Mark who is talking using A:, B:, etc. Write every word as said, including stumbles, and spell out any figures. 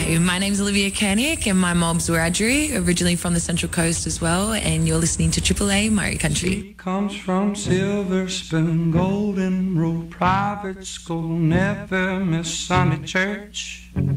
A: Hi, my name's Olivia Koenig and my mob's Wiradjuri, originally from the Central Coast as well, and you're listening to Triple A Murray Country.
B: She comes from Silver Spoon, Golden Rule Private School, never miss Sunday church.